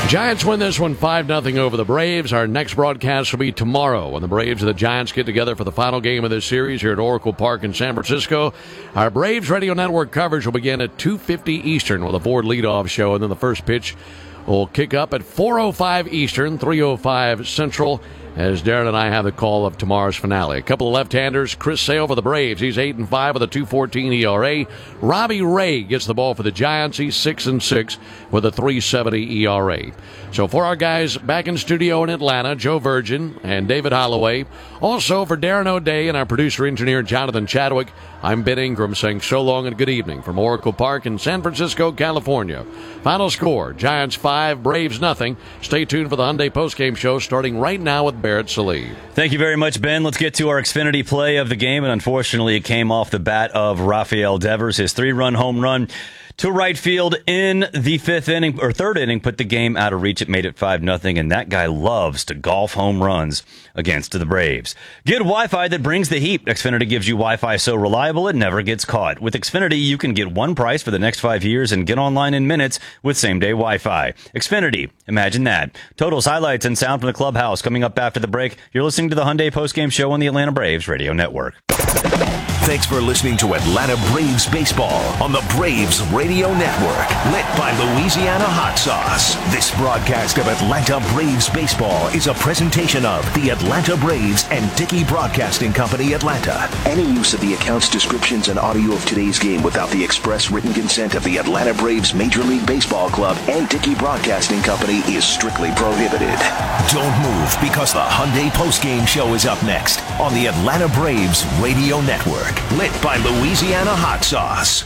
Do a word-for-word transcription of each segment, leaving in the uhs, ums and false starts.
Giants win this one five nothing over the Braves. Our next broadcast will be tomorrow when the Braves and the Giants get together for the final game of this series here at Oracle Park in San Francisco. Our Braves Radio Network coverage will begin at two fifty Eastern with a Ford leadoff show, and then the first pitch will kick up at four oh five Eastern, three oh five Central, as Darren and I have the call of tomorrow's finale. A couple of left-handers. Chris Sale for the Braves. He's eight and five with a two fourteen E R A. Robbie Ray gets the ball for the Giants. He's six and six with a three seventy E R A. So for our guys back in studio in Atlanta, Joe Virgin and David Holloway. Also for Darren O'Day and our producer-engineer Jonathan Chadwick, I'm Ben Ingram saying so long and good evening from Oracle Park in San Francisco, California. Final score, Giants five, Braves nothing. Stay tuned for the Hyundai postgame show starting right now with Barrett Sallee. Thank you very much, Ben. Let's get to our Xfinity play of the game, and unfortunately it came off the bat of Rafael Devers. His three-run home run to right field in the fifth inning, or third inning, put the game out of reach. It made it five nothing, and that guy loves to golf home runs against the Braves. Get Wi-Fi that brings the heat. Xfinity gives you Wi-Fi so reliable it never gets caught. With Xfinity, you can get one price for the next five years and get online in minutes with same-day Wi-Fi. Xfinity, imagine that. Totals, highlights, and sound from the clubhouse coming up after the break. You're listening to the Hyundai postgame show on the Atlanta Braves Radio Network. Thanks for listening to Atlanta Braves Baseball on the Braves Radio Network, lit by Louisiana Hot Sauce. This broadcast of Atlanta Braves Baseball is a presentation of the Atlanta Braves and Dickey Broadcasting Company, Atlanta. Any use of the accounts, descriptions, and audio of today's game without the express written consent of the Atlanta Braves Major League Baseball Club and Dickey Broadcasting Company is strictly prohibited. Don't move, because the Hyundai postgame show is up next on the Atlanta Braves Radio Network, lit by Louisiana Hot Sauce.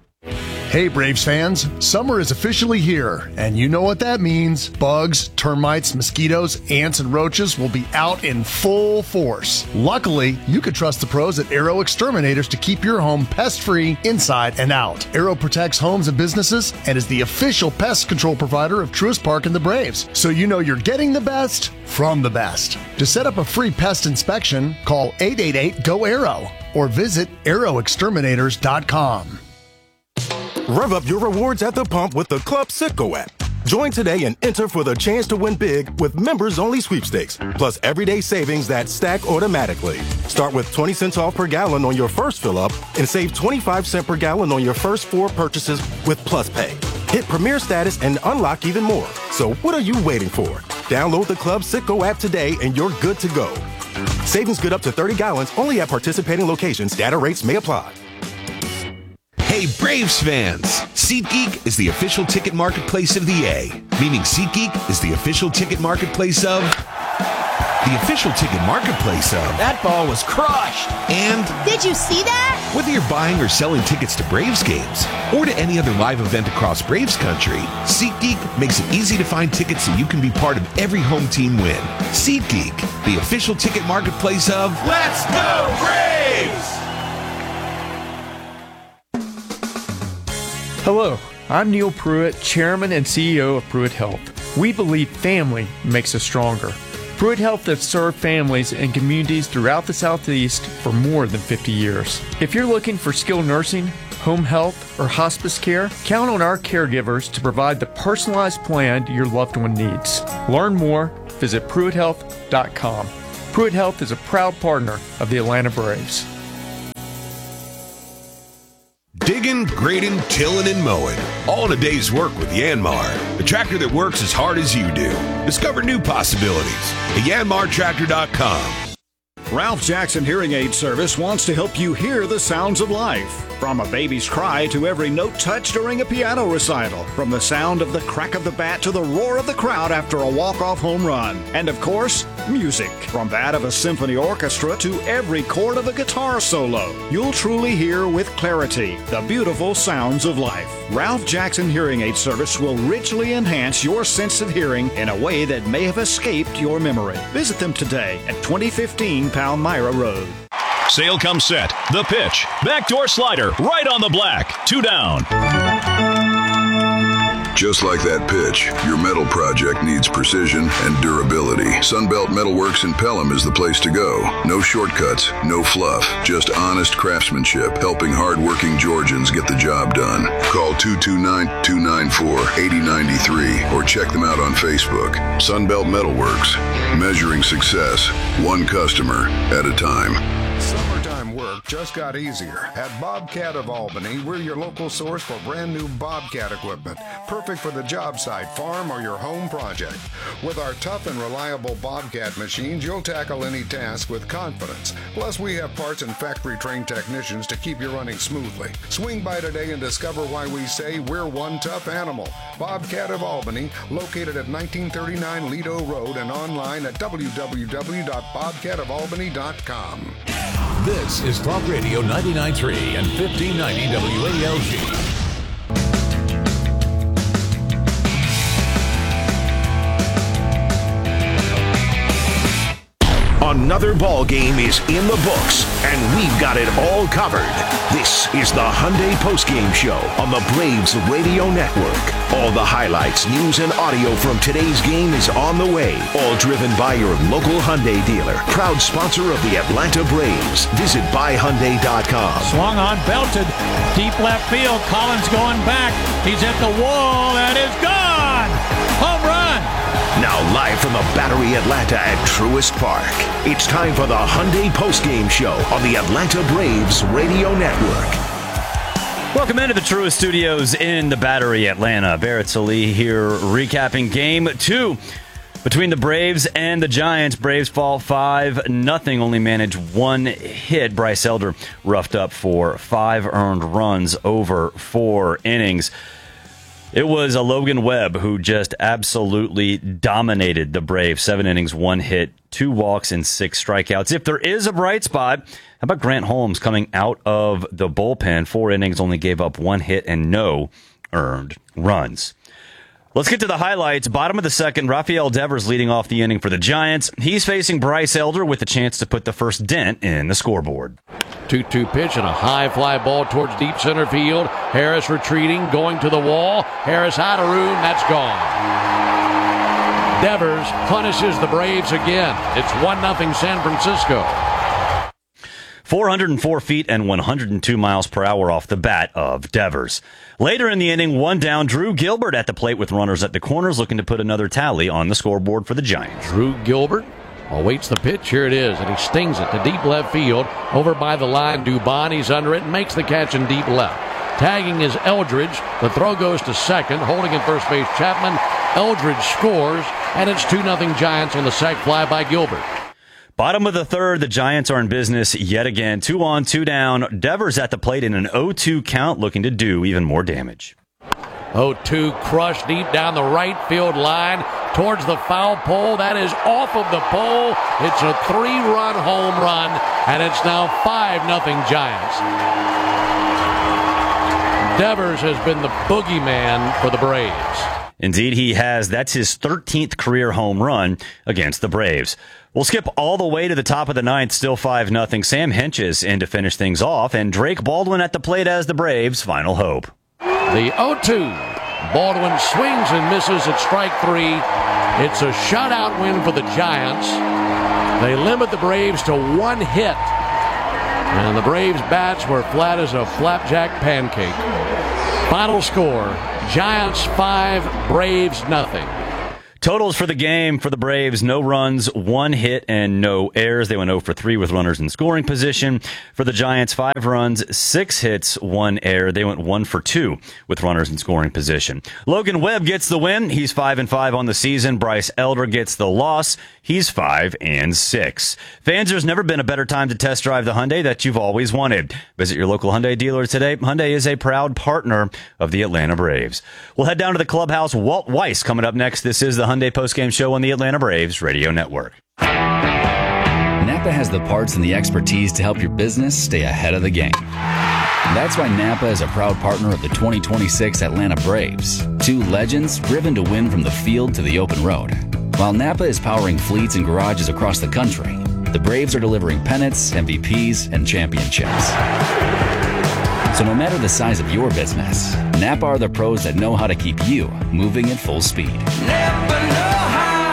Hey Braves fans, summer is officially here, and you know what that means. Bugs, termites, mosquitoes, ants, and roaches will be out in full force. Luckily, you can trust the pros at Aero Exterminators to keep your home pest-free inside and out. Aero protects homes and businesses and is the official pest control provider of Truist Park and the Braves, so you know you're getting the best from the best. To set up a free pest inspection, call eight eight eight, G O, A E R O or visit aero exterminators dot com. Rev up your rewards at the pump with the Club Citgo app. Join today and enter for the chance to win big with members-only sweepstakes, plus everyday savings that stack automatically. Start with twenty cents off per gallon on your first fill-up and save twenty-five cents per gallon on your first four purchases with Plus Pay. Hit Premier status and unlock even more. So what are you waiting for? Download the Club Citgo app today and you're good to go. Savings good up to thirty gallons only at participating locations. Data rates may apply. Hey Braves fans! SeatGeek is the official ticket marketplace of the A, meaning SeatGeek is the official ticket marketplace of... the official ticket marketplace of... That ball was crushed! And... Did you see that? Whether you're buying or selling tickets to Braves games, or to any other live event across Braves country, SeatGeek makes it easy to find tickets so you can be part of every home team win. SeatGeek, the official ticket marketplace of... Let's go Braves! Hello, I'm Neil Pruitt, Chairman and C E O of Pruitt Health. We believe family makes us stronger. Pruitt Health has served families and communities throughout the Southeast for more than fifty years. If you're looking for skilled nursing, home health, or hospice care, count on our caregivers to provide the personalized plan your loved one needs. Learn more, visit pruitt health dot com. Pruitt Health is a proud partner of the Atlanta Braves. Digging, grading, tilling, and mowing. All in a day's work with Yanmar, the tractor that works as hard as you do. Discover new possibilities at yanmar tractor dot com. Ralph Jackson Hearing Aid Service wants to help you hear the sounds of life. From a baby's cry to every note touched during a piano recital. From the sound of the crack of the bat to the roar of the crowd after a walk-off home run. And of course, music. From that of a symphony orchestra to every chord of a guitar solo. You'll truly hear with clarity the beautiful sounds of life. Ralph Jackson Hearing Aid Service will richly enhance your sense of hearing in a way that may have escaped your memory. Visit them today at twenty fifteen Palmyra Road. Sale comes set. The pitch. Backdoor slider. Right on the black. Two down. Just like that pitch, your metal project needs precision and durability. Sunbelt Metalworks in Pelham is the place to go. No shortcuts, no fluff, just honest craftsmanship, helping hardworking Georgians get the job done. Call two two nine, two nine four, eight zero nine three or check them out on Facebook. Sunbelt Metalworks, measuring success, one customer at a time. Summertime work just got easier. At Bobcat of Albany, we're your local source for brand new Bobcat equipment, perfect for the job site, farm, or your home project. With our tough and reliable Bobcat machines, you'll tackle any task with confidence. Plus, we have parts and factory-trained technicians to keep you running smoothly. Swing by today and discover why we say we're one tough animal. Bobcat of Albany, located at nineteen thirty-nine Lido Road and online at w w w dot bobcat of albany dot com. This is Talk Radio ninety-nine point three and fifteen ninety W A L G. Another ball game is in the books, and we've got it all covered. This is the Hyundai Postgame Show on the Braves Radio Network. All the highlights, news, and audio from today's game is on the way. All driven by your local Hyundai dealer, proud sponsor of the Atlanta Braves. Visit buy hyundai dot com. Swung on, belted, deep left field. Collins going back. He's at the wall. That is gone. Home run. Now live from the Battery Atlanta at Truist Park, it's time for the Hyundai Postgame Show on the Atlanta Braves Radio Network. Welcome into the Truist Studios in the Battery Atlanta. Barrett Salih here recapping game two between the Braves and the Giants. Braves fall five nothing, only manage one hit. Bryce Elder roughed up for five earned runs over four innings. It was a Logan Webb who just absolutely dominated the Braves. Seven innings, one hit, two walks, and six strikeouts. If there is a bright spot, how about Grant Holmes coming out of the bullpen? Four innings, only gave up one hit and no earned runs. Let's get to the highlights. Bottom of the second, Rafael Devers leading off the inning for the Giants. He's facing Bryce Elder with a chance to put the first dent in the scoreboard. two two pitch and a high fly ball towards deep center field. Harris retreating, going to the wall. Harris out of room. That's gone. Devers punishes the Braves again. It's one nothing San Francisco. four hundred four feet and one hundred two miles per hour off the bat of Devers. Later in the inning, one down, Drew Gilbert at the plate with runners at the corners, looking to put another tally on the scoreboard for the Giants. Drew Gilbert awaits the pitch. Here it is, and he stings it to deep left field. Over by the line, Dubon. He's under it and makes the catch in deep left. Tagging is Eldridge. The throw goes to second. Holding at first base, Chapman. Eldridge scores, and it's two nothing Giants on the sac fly by Gilbert. Bottom of the third, the Giants are in business yet again. Two on, two down. Devers at the plate in an oh two count, looking to do even more damage. oh two crushed deep down the right field line towards the foul pole. That is off of the pole. It's a three-run home run, and it's now five nothing Giants. Devers has been the boogeyman for the Braves. Indeed, he has. That's his thirteenth career home run against the Braves. We'll skip all the way to the top of the ninth, still five nothing. Sam Hentges in to finish things off, and Drake Baldwin at the plate as the Braves' final hope. The oh two. Baldwin swings and misses at strike three. It's a shutout win for the Giants. They limit the Braves to one hit. And the Braves' bats were flat as a flapjack pancake. Final score, Giants five, Braves nothing. Totals for the game for the Braves, no runs, one hit, and no errors. They went oh for three with runners in scoring position. For the Giants, five runs, six hits, one error. They went one for two with runners in scoring position. Logan Webb gets the win. He's five and five on the season. Bryce Elder gets the loss. He's five and six. Fans, there's never been a better time to test drive the Hyundai that you've always wanted. Visit your local Hyundai dealer today. Hyundai is a proud partner of the Atlanta Braves. We'll head down to the clubhouse. Walt Weiss coming up next. This is the Hyundai Postgame Show on the Atlanta Braves Radio Network. Napa has the parts and the expertise to help your business stay ahead of the game. That's why Napa is a proud partner of the twenty twenty-six Atlanta Braves. Two legends driven to win from the field to the open road. While Napa is powering fleets and garages across the country, the Braves are delivering pennants, M V Ps, and championships. So no matter the size of your business, Napa are the pros that know how to keep you moving at full speed. Napa know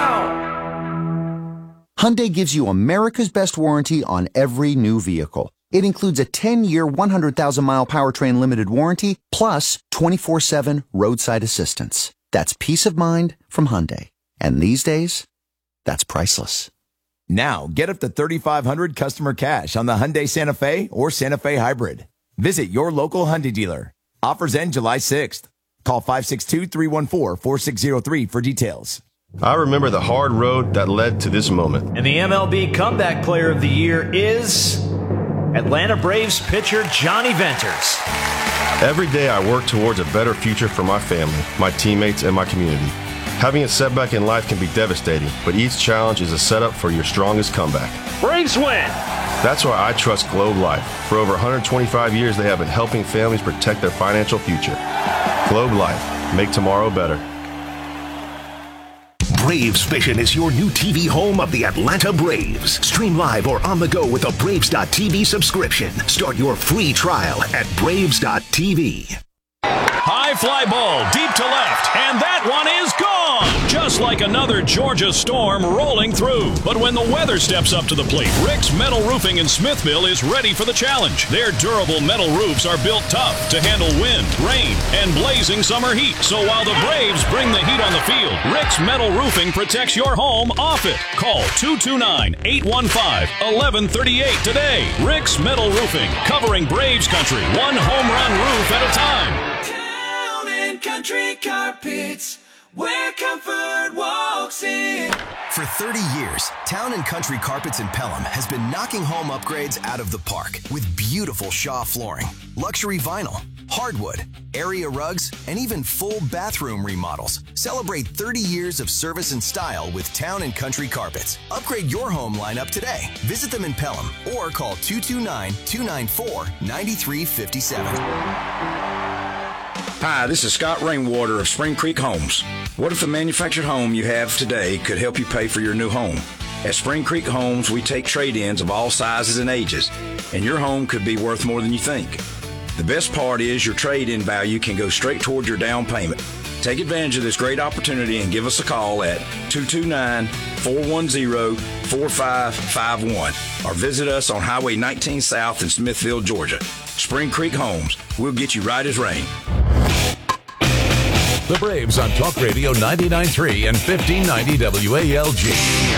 how. Hyundai gives you America's best warranty on every new vehicle. It includes a ten-year, one hundred thousand mile powertrain limited warranty, plus twenty-four seven roadside assistance. That's peace of mind from Hyundai. And these days, that's priceless. Now, get up to thirty-five hundred dollars customer cash on the Hyundai Santa Fe or Santa Fe Hybrid. Visit your local Hyundai dealer. Offers end July sixth. Call five six two, three one four, four six zero three for details. I remember the hard road that led to this moment. And the M L B Comeback Player of the Year is Atlanta Braves pitcher Johnny Venters. Every day I work towards a better future for my family, my teammates, and my community. Having a setback in life can be devastating, but each challenge is a setup for your strongest comeback. Braves win! That's why I trust Globe Life. For over one hundred twenty-five years, they have been helping families protect their financial future. Globe Life. Make tomorrow better. Braves Vision is your new T V home of the Atlanta Braves. Stream live or on the go with a Braves dot T V subscription. Start your free trial at Braves dot T V. High fly ball deep to left, and that one is gone! Just like another Georgia storm rolling through. But when the weather steps up to the plate, Rick's Metal Roofing in Smithville is ready for the challenge. Their durable metal roofs are built tough to handle wind, rain, and blazing summer heat. So while the Braves bring the heat on the field, Rick's Metal Roofing protects your home off it. Call two two nine, eight one five, one one three eight today. Rick's Metal Roofing, covering Braves country, one home run roof at a time. Country Carpets, where comfort walks in. For thirty years, Town and Country Carpets in Pelham has been knocking home upgrades out of the park with beautiful Shaw flooring, luxury vinyl, hardwood, area rugs, and even full bathroom remodels. Celebrate thirty years of service and style with Town and Country Carpets. Upgrade your home lineup today. Visit them in Pelham or call two two nine, two nine four, nine three five seven. Hi, this is Scott Rainwater of Spring Creek Homes. What if the manufactured home you have today could help you pay for your new home? At Spring Creek Homes, we take trade-ins of all sizes and ages, and your home could be worth more than you think. The best part is your trade-in value can go straight toward your down payment. Take advantage of this great opportunity and give us a call at two two nine, four one zero, four five five one or visit us on Highway nineteen South in Smithville, Georgia. Spring Creek Homes, we'll get you right as rain. The Braves on Talk Radio ninety-nine point three and fifteen ninety W A L G.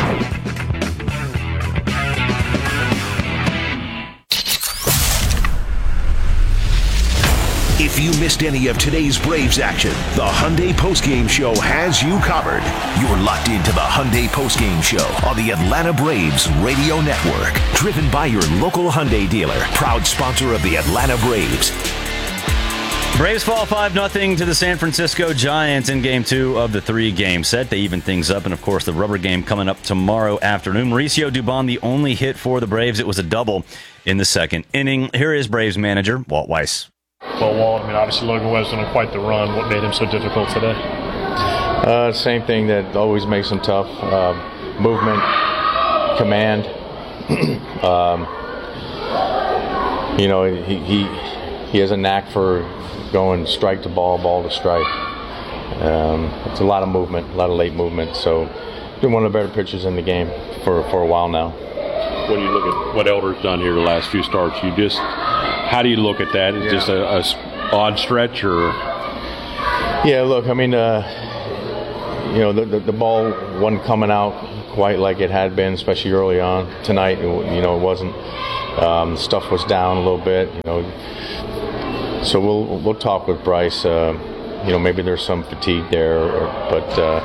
If you missed any of today's Braves action, the Hyundai Postgame Show has you covered. You're locked into the Hyundai Postgame Show on the Atlanta Braves Radio Network. Driven by your local Hyundai dealer, proud sponsor of the Atlanta Braves. Braves fall five nothing to the San Francisco Giants in game two of the three-game set. They even things up, and of course the rubber game coming up tomorrow afternoon. Mauricio Dubon, the only hit for the Braves. It was a double in the second inning. Here is Braves manager Walt Weiss. Well, Walt, I mean, obviously Logan Webb's on quite the run. What made him so difficult today? Uh, same thing that always makes him tough. Uh, movement, command. um, you know, he, he he has a knack for going strike to ball, ball to strike. Um, it's a lot of movement, a lot of late movement. So, been one of the better pitchers in the game for, for a while now. When you look at what Elder's done here the last few starts, you just, how do you look at that? Is yeah. just a, a odd stretch, or? Yeah, look, I mean, uh, you know, the, the the ball wasn't coming out quite like it had been, especially early on. Tonight, you know, it wasn't. Um, stuff was down a little bit, you know. So we'll we'll talk with Bryce. Uh, you know, maybe there's some fatigue there, or, but uh,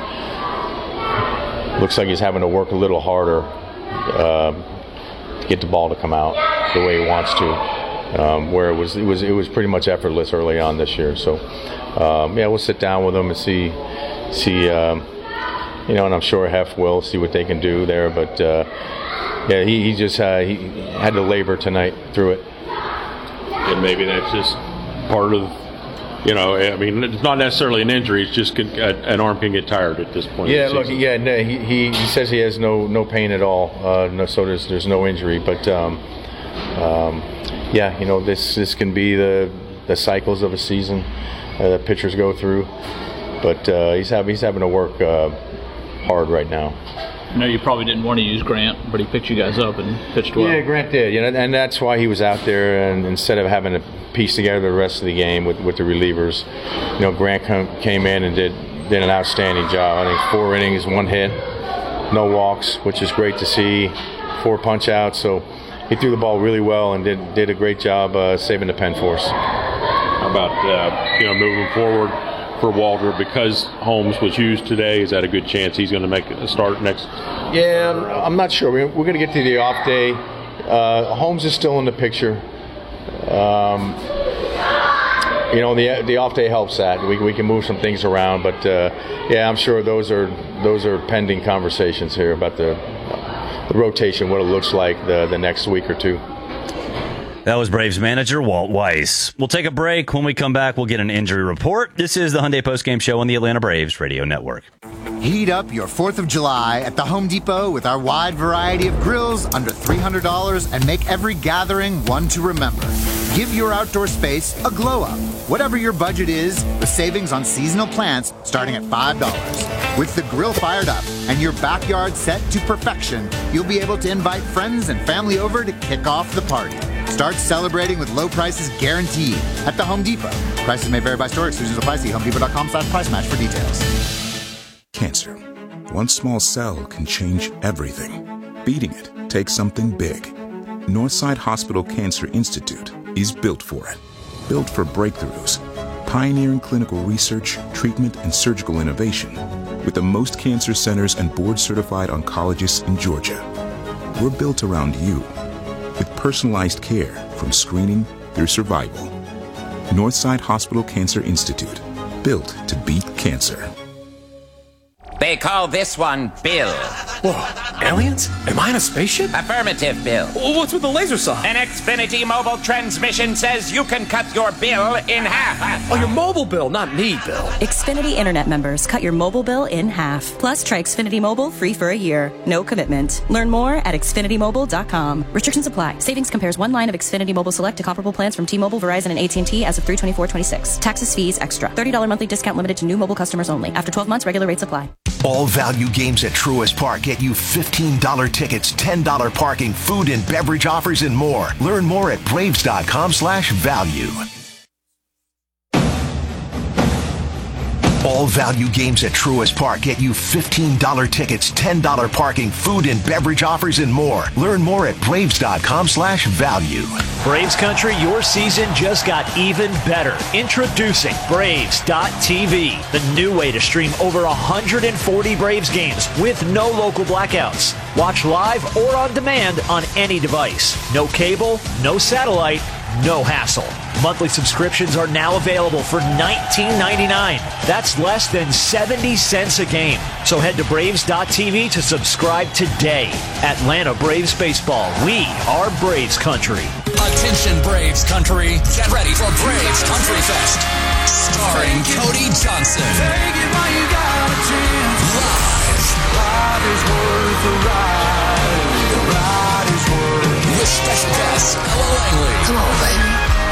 looks like he's having to work a little harder uh, to get the ball to come out the way he wants to. Um, where it was it was it was pretty much effortless early on this year. So um, yeah, we'll sit down with him and see see um, you know, and I'm sure Hef will see what they can do there. But uh, yeah, he, he just uh, he had to labor tonight through it. And maybe that's just part of, you know, I mean, it's not necessarily an injury. It's just an arm can get tired at this point. Yeah, look, yeah, no, he, he he says he has no no pain at all. Uh, no, so there's there's no injury. But um, um, yeah, you know, this this can be the the cycles of a season uh, that pitchers go through. But uh, he's having he's having to work uh, hard right now. I know you probably didn't want to use Grant, but he picked you guys up and pitched well. Yeah, Grant did. You know, and that's why he was out there. And instead of having to piece together the rest of the game with, with the relievers, you know, Grant come, came in and did did an outstanding job. I think four innings, one hit, no walks, which is great to see. Four punch outs. So he threw the ball really well and did did a great job uh, saving the pen for us. How about uh, you know moving forward for Walter, because Holmes was used today? Is that a good chance he's going to make a start next? Yeah, I'm not sure. We're, we're going to get to the off day. Uh, Holmes is still in the picture. Um, you know, the the off day helps that. We we can move some things around, but uh, yeah, I'm sure those are those are pending conversations here about the, the rotation, what it looks like the the next week or two. That was Braves manager Walt Weiss. We'll take a break. When we come back, we'll get an injury report. This is the Hyundai Postgame Show on the Atlanta Braves Radio Network. Heat up your fourth of July at the Home Depot with our wide variety of grills under three hundred dollars and make every gathering one to remember. Give your outdoor space a glow up. Whatever your budget is, with savings on seasonal plants starting at five dollars. With the grill fired up and your backyard set to perfection, you'll be able to invite friends and family over to kick off the party. Start celebrating with low prices guaranteed at the Home Depot. Prices may vary by store. Exclusions apply. See homedepot.com slash price match for details. Cancer. One small cell can change everything. Beating it takes something big. Northside Hospital Cancer Institute is built for it. Built for breakthroughs. Pioneering clinical research, treatment, and surgical innovation. With the most cancer centers and board-certified oncologists in Georgia. We're built around you. With personalized care from screening through survival. Northside Hospital Cancer Institute. Built to beat cancer. They call this one Bill. Whoa, aliens? Am I in a spaceship? Affirmative, Bill. Well, what's with the laser saw? An Xfinity mobile transmission says you can cut your bill in half. Oh, your mobile bill, not me, Bill. Xfinity Internet members, cut your mobile bill in half. Plus, try Xfinity Mobile free for a year. No commitment. Learn more at Xfinity Mobile dot com. Restrictions apply. Savings compares one line of Xfinity Mobile Select to comparable plans from T-Mobile, Verizon, and A T and T as of three twenty-four twenty-six. Taxes, fees, extra. thirty dollars monthly discount limited to new mobile customers only. After twelve months, regular rates apply. All value games at Truist Park get you fifteen dollars tickets, ten dollars parking, food and beverage offers, and more. Learn more at braves.com slash value. All value games at Truist Park get you fifteen dollars tickets, ten dollars parking, food and beverage offers, and more. Learn more at braves.com slash value. Braves Country, your season just got even better. Introducing Braves dot T V, the new way to stream over one hundred forty Braves games with no local blackouts. Watch live or on demand on any device. No cable, no satellite, no hassle. Monthly subscriptions are now available for nineteen ninety-nine dollars. That's less than seventy cents a game. So head to Braves dot T V to subscribe today. Atlanta Braves Baseball. We are Braves Country. Attention Braves Country. Get ready for Braves Country Fest. Starring Cody Johnson. Take it while you got a chance. Live. Ride is worth the ride. The ride is worth. With special guests Ella Langley. Come on, baby.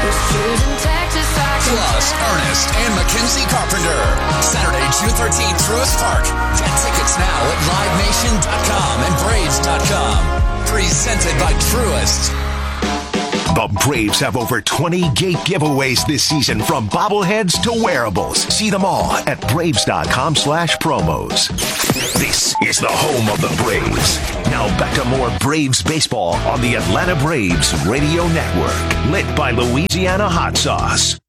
Plus Ernest and Mackenzie Carpenter. Saturday, June thirteenth, Truist Park. Get tickets now at live nation dot com and braves dot com. Presented by Truist. The Braves have over twenty gate giveaways this season, from bobbleheads to wearables. See them all at braves.com slash promos. This is the home of the Braves. Now back to more Braves baseball on the Atlanta Braves Radio Network. Lit by Louisiana Hot Sauce.